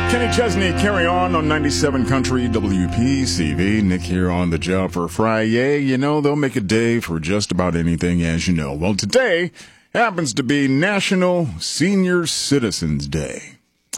Kenny Chesney, Carry On 97 Country WPCV. Nick here on the job for Friday. You know, they'll make a day for just about anything, as you know. Well, today happens to be National Senior Citizens Day.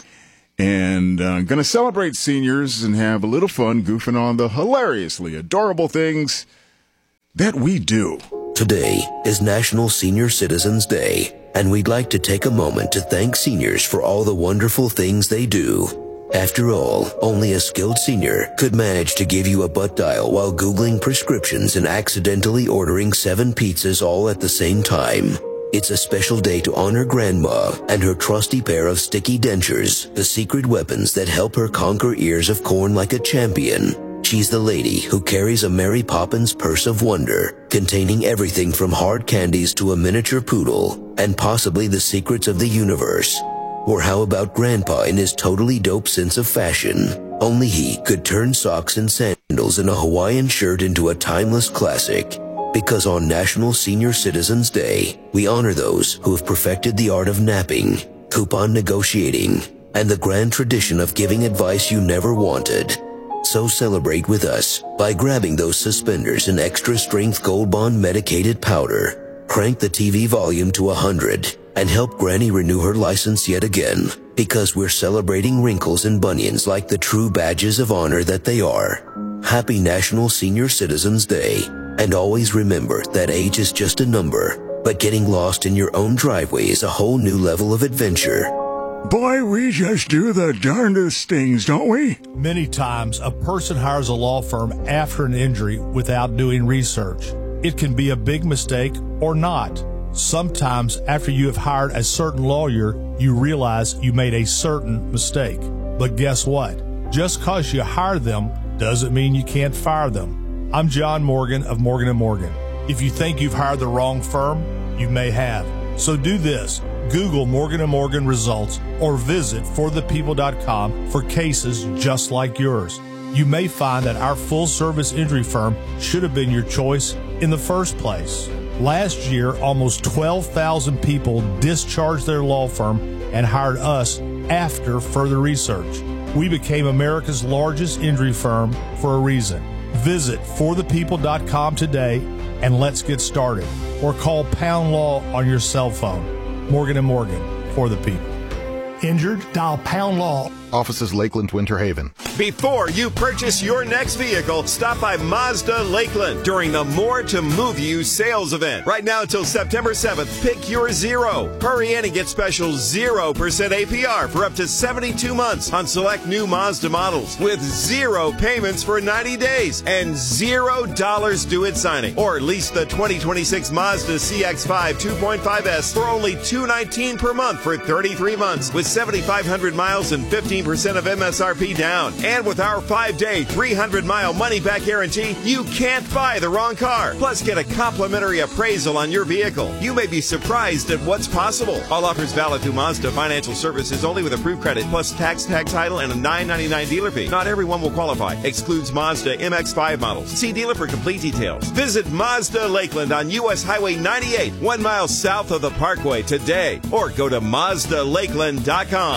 And I'm going to celebrate seniors and have a little fun goofing on the hilariously adorable things that we do. Today is National Senior Citizens Day, and we'd like to take a moment to thank seniors for all the wonderful things they do. After all, only a skilled senior could manage to give you a butt dial while Googling prescriptions and accidentally ordering 7 pizzas all at the same time. It's a special day to honor Grandma and her trusty pair of sticky dentures, the secret weapons that help her conquer ears of corn like a champion. She's the lady who carries a Mary Poppins purse of wonder, containing everything from hard candies to a miniature poodle, and possibly the secrets of the universe. Or how about Grandpa in his totally dope sense of fashion? Only he could turn socks and sandals and a Hawaiian shirt into a timeless classic. Because on National Senior Citizens Day, we honor those who have perfected the art of napping, coupon negotiating, and the grand tradition of giving advice you never wanted. So celebrate with us by grabbing those suspenders and extra strength Gold Bond medicated powder. Crank the TV volume to 100 and help Granny renew her license yet again, because we're celebrating wrinkles and bunions like the true badges of honor that they are. Happy National Senior Citizens Day. And always remember that age is just a number, but getting lost in your own driveway is a whole new level of adventure. Boy, we just do the darndest things, don't we? Many times, a person hires a law firm after an injury without doing research. It can be a big mistake or not. Sometimes, after you have hired a certain lawyer, you realize you made a certain mistake. But guess what? Just because you hired them doesn't mean you can't fire them. I'm John Morgan of Morgan & Morgan. If you think you've hired the wrong firm, you may have. So do this. Google Morgan & Morgan results or visit forthepeople.com for cases just like yours. You may find that our full-service injury firm should have been your choice in the first place. Last year, almost 12,000 people discharged their law firm and hired us after further research. We became America's largest injury firm for a reason. Visit forthepeople.com today and let's get started. Or call Pound Law on your cell phone. Morgan & Morgan, for the people. Injured? Dial Pound Law. Offices Lakeland, Winter Haven. Before you purchase your next vehicle, stop by Mazda Lakeland during the More to Move You sales event. Right now until September 7th, pick your Zero. Hurry in and get special 0% APR for up to 72 months on select new Mazda models with 0 payments for 90 days and $0 due at signing. Or lease the 2026 Mazda CX-5 2.5S for only $219 per month for 33 months with 7,500 miles and 15% of MSRP down. And with our 5-day, 300-mile money-back guarantee, you can't buy the wrong car. Plus, get a complimentary appraisal on your vehicle. You may be surprised at what's possible. All offers valid through Mazda Financial Services only with approved credit, plus tax, tag title, and a $9.99 dealer fee. Not everyone will qualify. Excludes Mazda MX-5 models. See dealer for complete details. Visit Mazda Lakeland on U.S. Highway 98, 1 mile south of the Parkway today. Or go to MazdaLakeland.com.